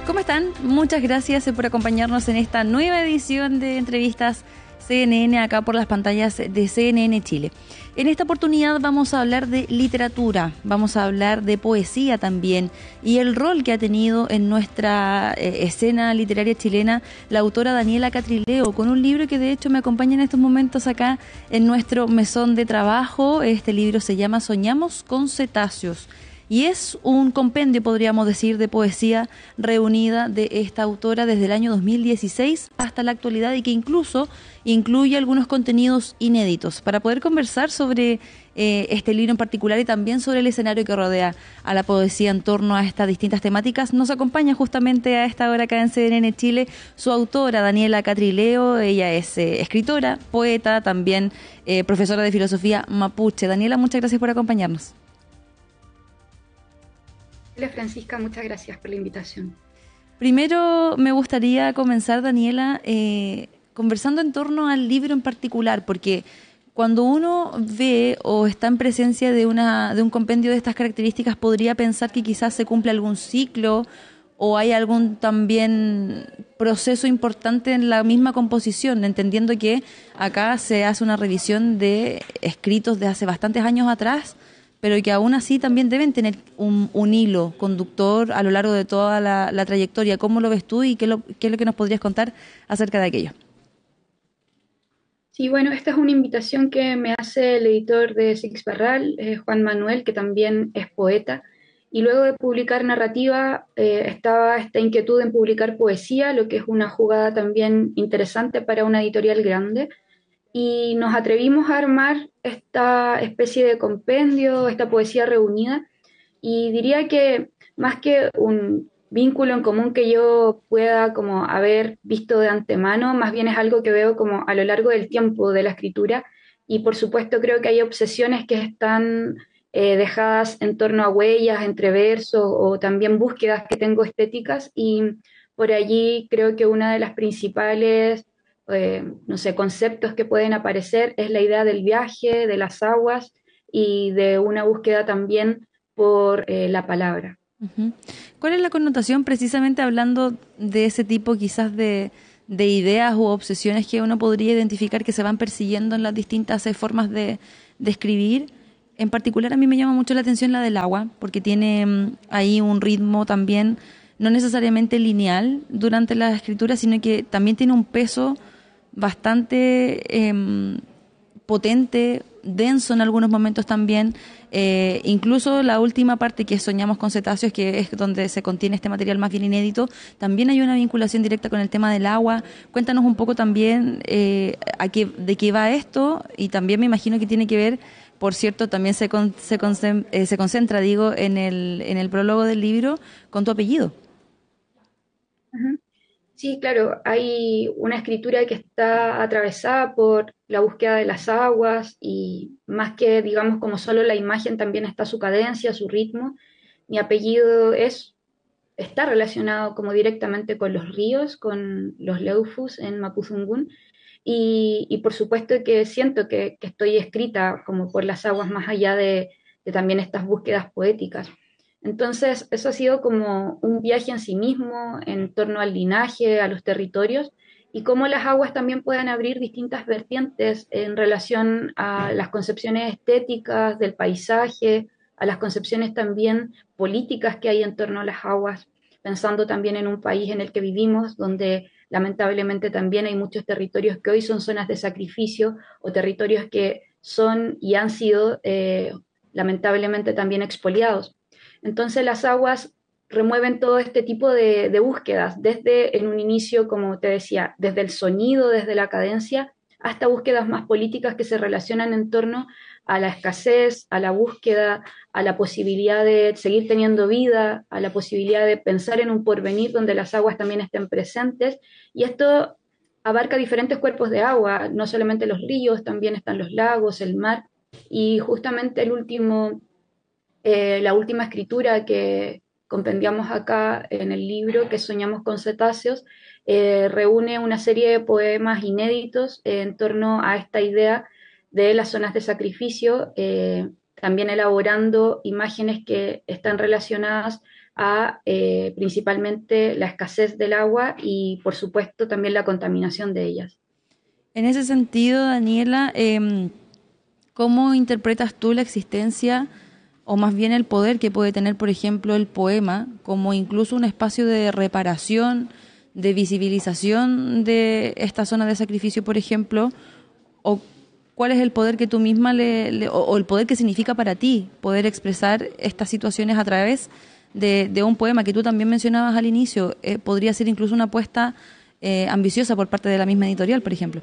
¿Cómo están? Muchas gracias por acompañarnos en esta nueva edición de entrevistas CNN acá por las pantallas de CNN Chile. En esta oportunidad vamos a hablar de literatura, vamos a hablar de poesía también y el rol que ha tenido en nuestra escena literaria chilena la autora Daniela Catrileo, con un libro que de hecho me acompaña en estos momentos acá en nuestro mesón de trabajo. Este libro se llama Soñamos con cetáceos. Y es un compendio, podríamos decir, de poesía reunida de esta autora desde el año 2016 hasta la actualidad y que incluso incluye algunos contenidos inéditos. Para poder conversar sobre este libro en particular y también sobre el escenario que rodea a la poesía en torno a estas distintas temáticas, nos acompaña justamente a esta hora acá en CNN Chile su autora, Daniela Catrileo. Ella es escritora, poeta, también profesora de filosofía mapuche. Daniela, muchas gracias por acompañarnos. Hola Francisca, muchas gracias por la invitación. Primero me gustaría comenzar, Daniela, conversando en torno al libro en particular, porque cuando uno ve o está en presencia de un compendio de estas características, podría pensar que quizás se cumple algún ciclo o hay algún también proceso importante en la misma composición, entendiendo que acá se hace una revisión de escritos de hace bastantes años atrás, pero que aún así también deben tener un hilo conductor a lo largo de toda la trayectoria. ¿Cómo lo ves tú y qué es lo que nos podrías contar acerca de aquello? Sí, bueno, esta es una invitación que me hace el editor de Six Barral, Juan Manuel, que también es poeta, y luego de publicar narrativa estaba esta inquietud en publicar poesía, lo que es una jugada también interesante para una editorial grande, y nos atrevimos a armar esta especie de compendio, esta poesía reunida, y diría que más que un vínculo en común que yo pueda como haber visto de antemano, más bien es algo que veo como a lo largo del tiempo de la escritura, y por supuesto creo que hay obsesiones que están dejadas en torno a huellas, entre versos o también búsquedas que tengo estéticas, y por allí creo que una de las principales no sé, conceptos que pueden aparecer es la idea del viaje, de las aguas y de una búsqueda también por la palabra. Uh-huh. ¿Cuál es la connotación precisamente hablando de ese tipo quizás de ideas u obsesiones que uno podría identificar que se van persiguiendo en las distintas formas de escribir? En particular a mí me llama mucho la atención la del agua, porque tiene ahí un ritmo también no necesariamente lineal durante la escritura, sino que también tiene un peso bastante potente, denso en algunos momentos también, incluso la última parte que es Soñamos con cetáceos, que es donde se contiene este material más bien inédito, también hay una vinculación directa con el tema del agua. Cuéntanos un poco también de qué va esto, y también me imagino que tiene que ver, por cierto, también se concentra, digo, en el prólogo del libro con tu apellido. Ujú. Sí, claro, hay una escritura que está atravesada por la búsqueda de las aguas y más que, digamos, como solo la imagen, también está su cadencia, su ritmo. Mi apellido está relacionado como directamente con los ríos, con los Leufus en Mapuzungún, y por supuesto que siento que estoy escrita como por las aguas más allá de también estas búsquedas poéticas. Entonces, eso ha sido como un viaje en sí mismo en torno al linaje, a los territorios, y cómo las aguas también pueden abrir distintas vertientes en relación a las concepciones estéticas del paisaje, a las concepciones también políticas que hay en torno a las aguas, pensando también en un país en el que vivimos, donde lamentablemente también hay muchos territorios que hoy son zonas de sacrificio o territorios que son y han sido lamentablemente también expoliados. Entonces las aguas remueven todo este tipo de búsquedas, desde en un inicio, como te decía, desde el sonido, desde la cadencia, hasta búsquedas más políticas que se relacionan en torno a la escasez, a la búsqueda, a la posibilidad de seguir teniendo vida, a la posibilidad de pensar en un porvenir donde las aguas también estén presentes. Y esto abarca diferentes cuerpos de agua, no solamente los ríos, también están los lagos, el mar. Y justamente la última escritura que compendiamos acá en el libro, que Soñamos con cetáceos, reúne una serie de poemas inéditos en torno a esta idea de las zonas de sacrificio, también elaborando imágenes que están relacionadas a principalmente la escasez del agua y, por supuesto, también la contaminación de ellas. En ese sentido, Daniela, ¿cómo interpretas tú la existencia o más bien el poder que puede tener, por ejemplo, el poema como incluso un espacio de reparación, de visibilización de esta zona de sacrificio, por ejemplo? ¿O cuál es el poder que tú misma o el poder que significa para ti poder expresar estas situaciones a través de un poema que tú también mencionabas al inicio? Podría ser incluso una apuesta ambiciosa por parte de la misma editorial, por ejemplo.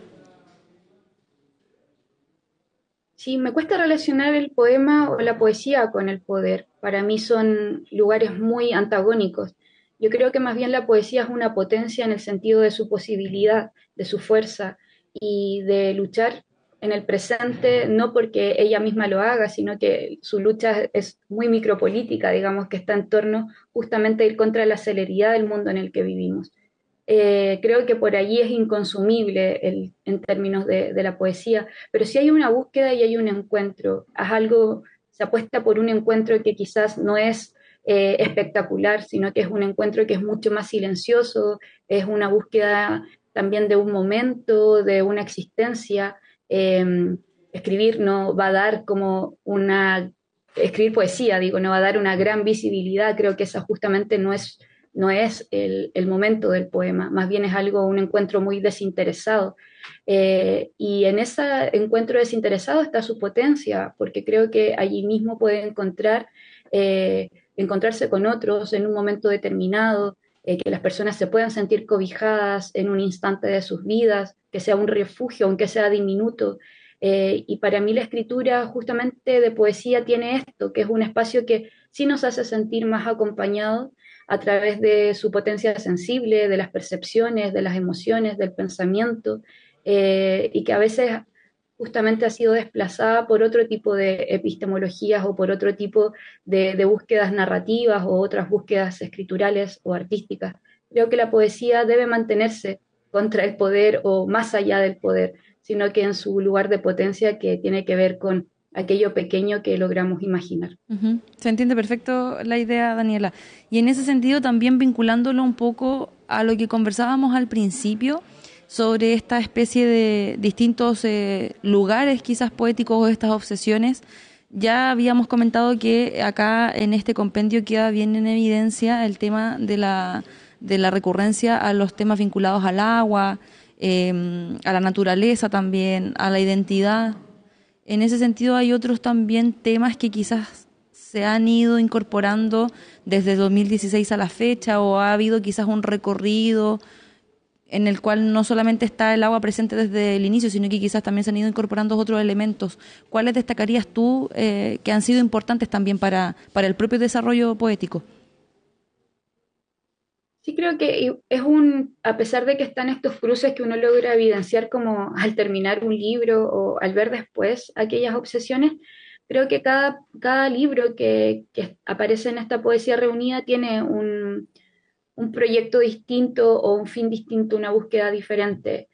Sí, me cuesta relacionar el poema o la poesía con el poder. Para mí son lugares muy antagónicos. Yo creo que más bien la poesía es una potencia en el sentido de su posibilidad, de su fuerza y de luchar en el presente, no porque ella misma lo haga, sino que su lucha es muy micropolítica, digamos, que está en torno justamente a ir contra la celeridad del mundo en el que vivimos. Creo que por allí es inconsumible en términos de la poesía, pero sí hay una búsqueda y hay un encuentro. Es algo, se apuesta por un encuentro que quizás no es espectacular, sino que es un encuentro que es mucho más silencioso, es una búsqueda también de un momento, de una existencia. Escribir no va a dar como escribir poesía, digo, no va a dar una gran visibilidad, creo que esa justamente no es el momento del poema, más bien es algo, un encuentro muy desinteresado. Y en ese encuentro desinteresado está su potencia, porque creo que allí mismo puede encontrarse con otros en un momento determinado, que las personas se puedan sentir cobijadas en un instante de sus vidas, que sea un refugio, aunque sea diminuto. Y para mí la escritura justamente de poesía tiene esto, que es un espacio que sí nos hace sentir más acompañados a través de su potencia sensible, de las percepciones, de las emociones, del pensamiento, y que a veces justamente ha sido desplazada por otro tipo de epistemologías o por otro tipo de búsquedas narrativas o otras búsquedas escriturales o artísticas. Creo que la poesía debe mantenerse contra el poder o más allá del poder, sino que en su lugar de potencia que tiene que ver con aquello pequeño que logramos imaginar. Ujú. Se entiende perfecto la idea, Daniela. Y en ese sentido, también vinculándolo un poco a lo que conversábamos al principio sobre esta especie de distintos lugares quizás poéticos o estas obsesiones. Ya habíamos comentado que acá en este compendio queda bien en evidencia el tema de la recurrencia a los temas vinculados al agua, a la naturaleza también, a la identidad. En ese sentido hay otros también temas que quizás se han ido incorporando desde 2016 a la fecha, o ha habido quizás un recorrido en el cual no solamente está el agua presente desde el inicio, sino que quizás también se han ido incorporando otros elementos. ¿Cuáles destacarías tú que han sido importantes también para el propio desarrollo poético? Sí, creo que a pesar de que están estos cruces que uno logra evidenciar como al terminar un libro o al ver después aquellas obsesiones, creo que cada libro que aparece en esta poesía reunida tiene un proyecto distinto o un fin distinto, una búsqueda diferente.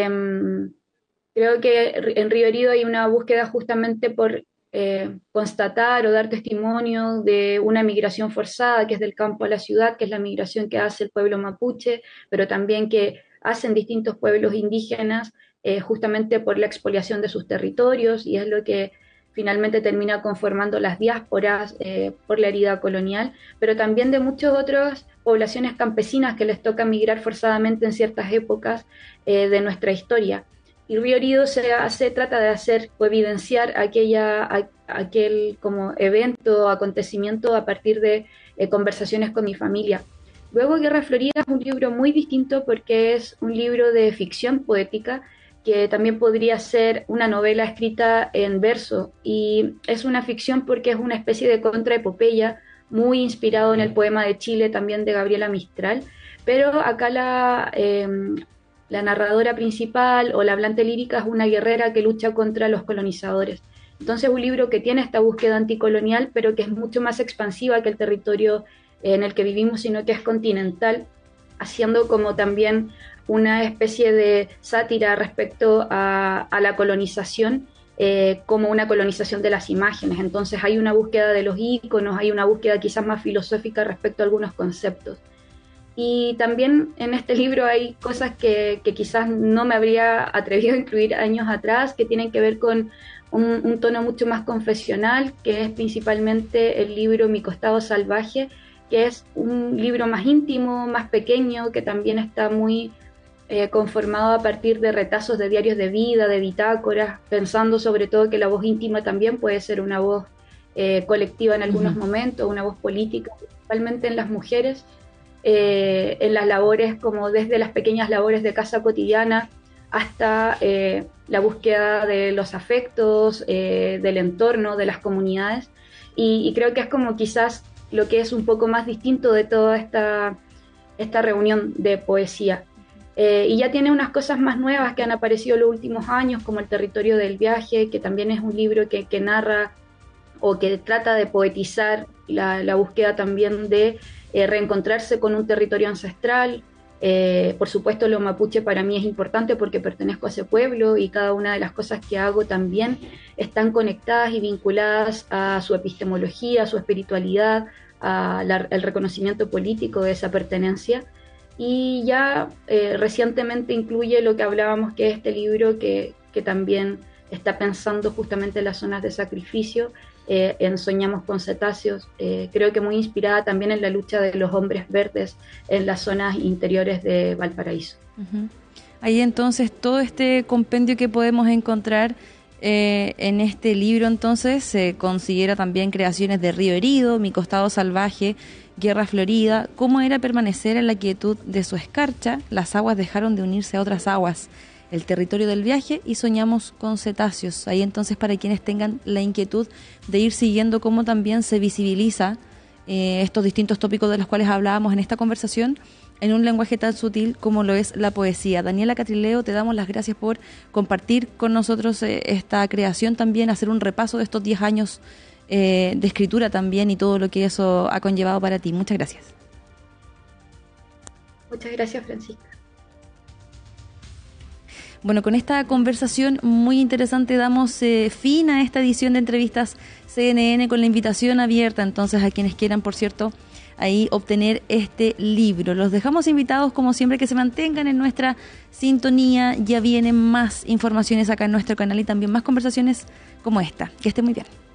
Creo que en Río Herido hay una búsqueda justamente por constatar o dar testimonio de una migración forzada que es del campo a la ciudad, que es la migración que hace el pueblo mapuche, pero también que hacen distintos pueblos indígenas justamente por la expoliación de sus territorios, y es lo que finalmente termina conformando las diásporas por la herida colonial, pero también de muchas otras poblaciones campesinas que les toca migrar forzadamente en ciertas épocas de nuestra historia. Y Río Herido trata de hacer o evidenciar aquel como evento, acontecimiento a partir de conversaciones con mi familia. Luego Guerra Florida es un libro muy distinto porque es un libro de ficción poética que también podría ser una novela escrita en verso, y es una ficción porque es una especie de contraepopeya muy inspirado en el poema de Chile también de Gabriela Mistral, pero acá la narradora principal o la hablante lírica es una guerrera que lucha contra los colonizadores. Entonces, un libro que tiene esta búsqueda anticolonial, pero que es mucho más expansiva que el territorio en el que vivimos, sino que es continental, haciendo como también una especie de sátira respecto a la colonización como una colonización de las imágenes. Entonces hay una búsqueda de los íconos, hay una búsqueda quizás más filosófica respecto a algunos conceptos. Y también en este libro hay cosas que quizás no me habría atrevido a incluir años atrás, que tienen que ver con un tono mucho más confesional, que es principalmente el libro Mi costado salvaje, que es un libro más íntimo, más pequeño, que también está muy conformado a partir de retazos de diarios de vida, de bitácoras, pensando sobre todo que la voz íntima también puede ser una voz colectiva en algunos momentos, una voz política, principalmente en las mujeres, en las labores, como desde las pequeñas labores de casa cotidiana hasta la búsqueda de los afectos, del entorno, de las comunidades. Y creo que es como quizás lo que es un poco más distinto de toda esta reunión de poesía. Y ya tiene unas cosas más nuevas que han aparecido en los últimos años, como El territorio del viaje, que también es un libro que narra o que trata de poetizar la búsqueda también de reencontrarse con un territorio ancestral. Por supuesto, lo mapuche para mí es importante porque pertenezco a ese pueblo y cada una de las cosas que hago también están conectadas y vinculadas a su epistemología, a su espiritualidad, al reconocimiento político de esa pertenencia. Y ya recientemente incluye lo que hablábamos, que es este libro que también está pensando justamente en las zonas de sacrificio, en Soñamos con cetáceos, creo que muy inspirada también en la lucha de los hombres verdes en las zonas interiores de Valparaíso. Ahí entonces todo este compendio que podemos encontrar en este libro entonces se considera también creaciones de Río Herido, Mi costado salvaje, Guerra Florida, Cómo era permanecer en la quietud de su escarcha, Las aguas dejaron de unirse a otras aguas, El territorio del viaje y Soñamos con cetáceos. Ahí entonces para quienes tengan la inquietud de ir siguiendo cómo también se visibiliza estos distintos tópicos de los cuales hablábamos en esta conversación en un lenguaje tan sutil como lo es la poesía. Daniela Catrileo, te damos las gracias por compartir con nosotros esta creación también, hacer un repaso de estos 10 años de escritura también y todo lo que eso ha conllevado para ti. Muchas gracias. Muchas gracias, Francisca. Bueno, con esta conversación muy interesante damos fin a esta edición de Entrevistas CNN con la invitación abierta entonces a quienes quieran, por cierto, ahí obtener este libro. Los dejamos invitados, como siempre, que se mantengan en nuestra sintonía. Ya vienen más informaciones acá en nuestro canal y también más conversaciones como esta. Que estén muy bien.